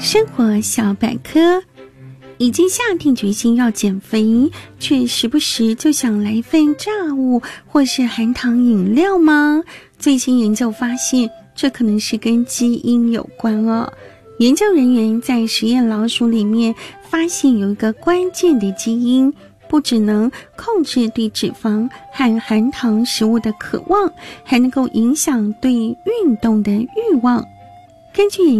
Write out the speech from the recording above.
生活小百科，已经下定决心要减肥，却时不时就想来一份炸物或是含糖饮料吗？最新研究发现，这可能是跟基因有关哦。研究人员在实验老鼠里面发现有一个关键的基因，不只能控制对脂肪和含糖食物的渴望，还能够影响对运动的欲望。根据